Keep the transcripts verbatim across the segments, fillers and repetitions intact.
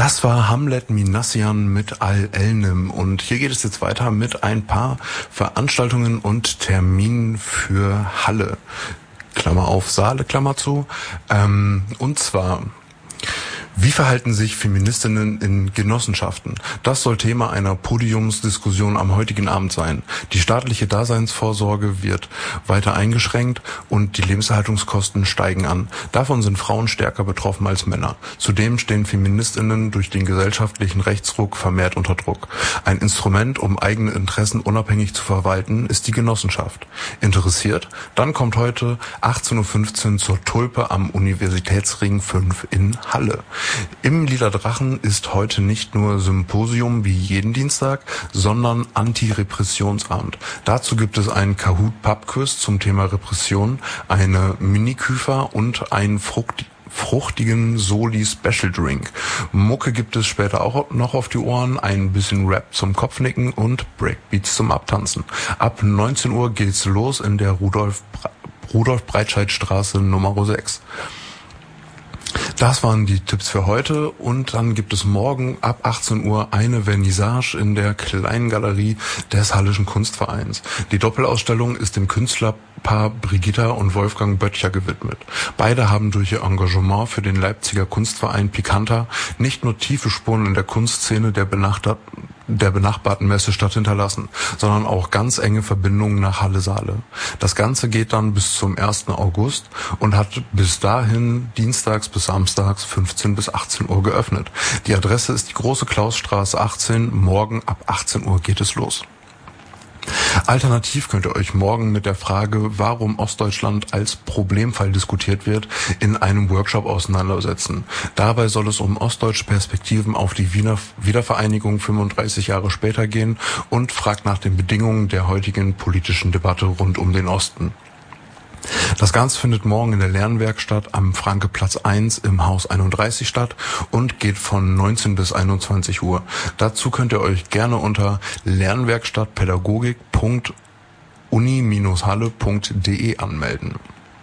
Das war Hamlet Minassian mit Al-Elnim und hier geht es jetzt weiter mit ein paar Veranstaltungen und Terminen für Halle. Klammer auf, Saale, Klammer zu. Ähm, und zwar... Wie verhalten sich Feministinnen in Genossenschaften? Das soll Thema einer Podiumsdiskussion am heutigen Abend sein. Die staatliche Daseinsvorsorge wird weiter eingeschränkt und die Lebenserhaltungskosten steigen an. Davon sind Frauen stärker betroffen als Männer. Zudem stehen Feministinnen durch den gesellschaftlichen Rechtsruck vermehrt unter Druck. Ein Instrument, um eigene Interessen unabhängig zu verwalten, ist die Genossenschaft. Interessiert? Dann kommt heute achtzehn Uhr fünfzehn zur Tulpe am Universitätsring fünf in Halle. Im Lila Drachen ist heute nicht nur Symposium wie jeden Dienstag, sondern Anti-Repressionsabend. Dazu gibt es einen Kahoot-Pub-Quiz zum Thema Repression, eine Mini-Küfer und einen Frucht fruchtigen Soli-Special-Drink. Mucke gibt es später auch noch auf die Ohren, ein bisschen Rap zum Kopfnicken und Breakbeats zum Abtanzen. Ab neunzehn Uhr geht's los in der Rudolf, Rudolf Breitscheid-Straße Nummer sechs. Das waren die Tipps für heute und dann gibt es morgen ab achtzehn Uhr eine Vernissage in der kleinen Galerie des Hallischen Kunstvereins. Die Doppelausstellung ist dem Künstlerpaar Brigitta und Wolfgang Böttcher gewidmet. Beide haben durch ihr Engagement für den Leipziger Kunstverein Pikanta nicht nur tiefe Spuren in der Kunstszene der benachbarten der benachbarten Messestadt hinterlassen, sondern auch ganz enge Verbindungen nach Halle-Saale. Das Ganze geht dann bis zum ersten August und hat bis dahin dienstags bis samstags fünfzehn bis achtzehn Uhr geöffnet. Die Adresse ist die Große Klausstraße achtzehn. Morgen ab achtzehn Uhr geht es los. Alternativ könnt ihr euch morgen mit der Frage, warum Ostdeutschland als Problemfall diskutiert wird, in einem Workshop auseinandersetzen. Dabei soll es um ostdeutsche Perspektiven auf die Wiener Wiedervereinigung fünfunddreißig Jahre später gehen und fragt nach den Bedingungen der heutigen politischen Debatte rund um den Osten. Das Ganze findet morgen in der Lernwerkstatt am Frankeplatz eins im Haus einunddreißig statt und geht von neunzehn bis einundzwanzig Uhr. Dazu könnt ihr euch gerne unter lernwerkstattpädagogik punkt uni Bindestrich halle punkt de anmelden.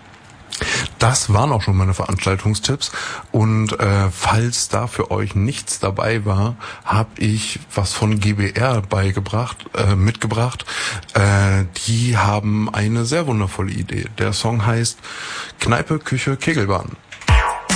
Das waren auch schon meine Veranstaltungstipps und äh, falls da für euch nichts dabei war, habe ich was von G B R beigebracht, äh, mitgebracht. Äh, die haben eine sehr wundervolle Idee. Der Song heißt Kneipe, Küche, Kegelbahn.